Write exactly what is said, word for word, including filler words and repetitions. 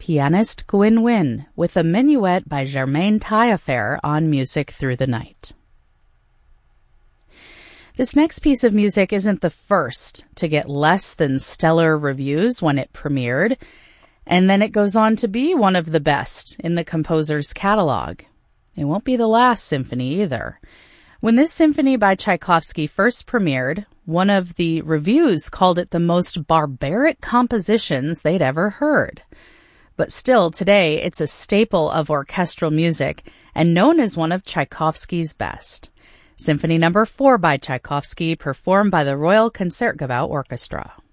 pianist Gwyn Wyn with a minuet by Germaine Taillefer on Music Through the Night. This next piece of music isn't the first to get less than stellar reviews when it premiered, and then it goes on to be one of the best in the composer's catalog. It won't be the last symphony either. When this symphony by Tchaikovsky first premiered, one of the reviews called it the most barbaric compositions they'd ever heard. But still, today, it's a staple of orchestral music and known as one of Tchaikovsky's best. Symphony number four by Tchaikovsky, performed by the Royal Concertgebouw Orchestra.